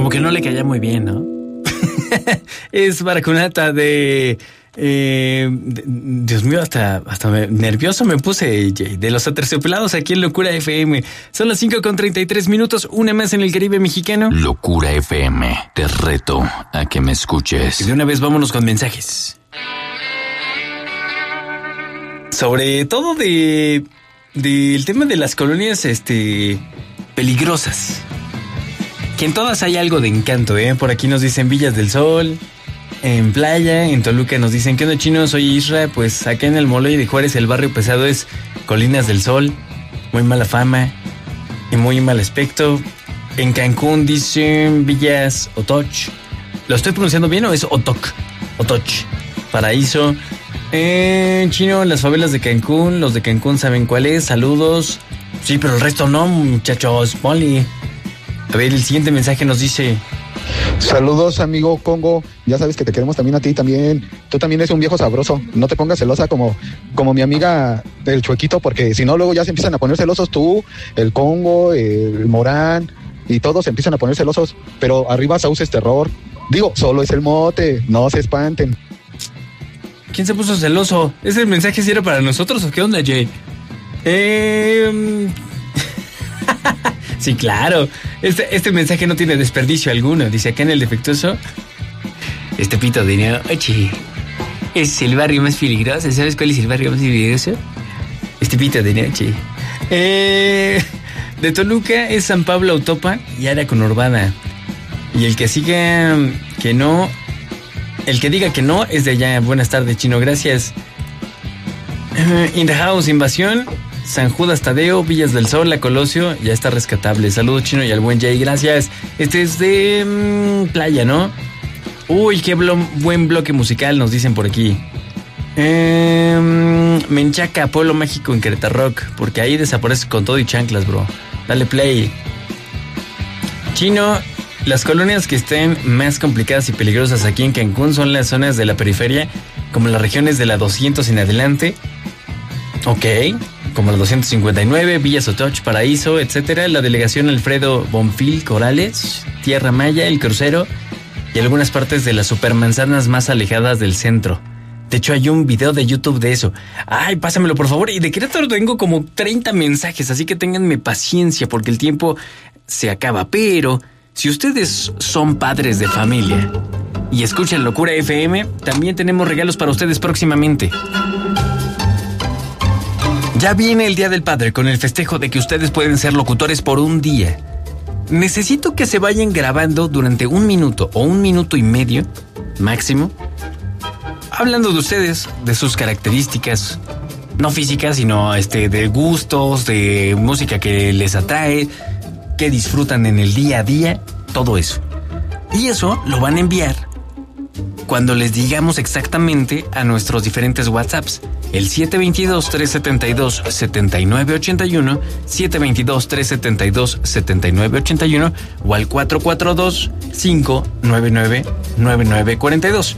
Como que no le caía muy bien, ¿no? Es Baracunata de... Dios mío, hasta nervioso me puse, Jay, de los Aterciopelados aquí en Locura FM. Son las 5:33, una más en el Caribe mexicano. Locura FM, te reto a que me escuches. Y de una vez vámonos con mensajes. Sobre todo del tema de las colonias peligrosas. Que en todas hay algo de encanto, ¿eh? Por aquí nos dicen Villas del Sol, en Playa, en Toluca nos dicen, ¿qué onda, chino? Soy Isra. Pues acá en el Moloy de Juárez el barrio pesado es Colinas del Sol. Muy mala fama y muy mal aspecto. En Cancún dicen Villas Otoch. ¿Lo estoy pronunciando bien o es Otoch? Otoch. Paraíso. Chino, las favelas de Cancún. Los de Cancún saben cuál es. Saludos. Sí, pero el resto no, muchachos. Poli. A ver, el siguiente mensaje nos dice... Saludos, amigo Congo. Ya sabes que te queremos también a ti también. Tú también eres un viejo sabroso. No te pongas celosa como mi amiga del Chuequito, porque si no luego ya se empiezan a poner celosos tú, el Congo, el Morán, y todos se empiezan a poner celosos. Pero arriba Sauces Terror. Digo, solo es el mote, no se espanten. ¿Quién se puso celoso? ¿Ese mensaje sí era para nosotros o qué onda, Jay? Sí, claro. Este mensaje no tiene desperdicio alguno. Dice acá en el defectuoso. Este pito de noche es el barrio más peligroso. ¿Sabes cuál es el barrio más peligroso? Este pito de noche. De Toluca es San Pablo Autopa y área conurbada. Y el que siga que no... El que diga que no es de allá. Buenas tardes, chino. Gracias. In the House, Invasión... San Judas Tadeo, Villas del Sol, La Colosio, ya está rescatable. Saludos, chino, y al buen Jay, gracias. Este es de Playa, ¿no? Uy, qué buen bloque musical, nos dicen por aquí. Menchaca, Pueblo Mágico en Querétaro Rock, porque ahí desaparece con todo y chanclas, bro. Dale play. Chino, las colonias que estén más complicadas y peligrosas aquí en Cancún son las zonas de la periferia, como las regiones de la 200 en adelante. Ok, como la 259, Villas Otoch, Paraíso, etcétera. La delegación Alfredo Bonfil, Corales, Tierra Maya, El Crucero y algunas partes de las supermanzanas más alejadas del centro. De hecho, hay un video de YouTube de eso. Ay, pásamelo, por favor. Y de Querétaro tengo como 30 mensajes, así que ténganme paciencia porque el tiempo se acaba. Pero si ustedes son padres de familia y escuchan Locura FM, también tenemos regalos para ustedes próximamente. Ya viene el Día del Padre con el festejo de que ustedes pueden ser locutores por un día. Necesito que se vayan grabando durante 1 minuto o 1 minuto y medio, máximo, hablando de ustedes, de sus características, no físicas, sino de gustos, de música que les atrae, que disfrutan en el día a día, todo eso. Y eso lo van a enviar cuando les digamos exactamente a nuestros diferentes WhatsApps. El 722-372-7981, 722-372-7981 o al 442-599-9942.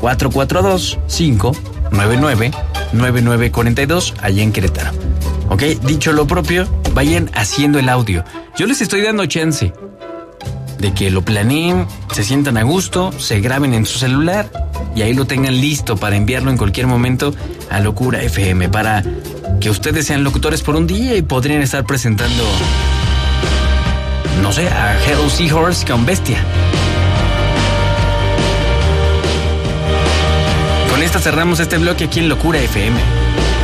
442-599-9942 allá en Querétaro. Ok, dicho lo propio, vayan haciendo el audio. Yo les estoy dando chance de que lo planeen, se sientan a gusto, se graben en su celular y ahí lo tengan listo para enviarlo en cualquier momento a Locura FM, para que ustedes sean locutores por un día y podrían estar presentando, no sé, a Hello Seahorse con Bestia. Con esta cerramos este bloque aquí en Locura FM.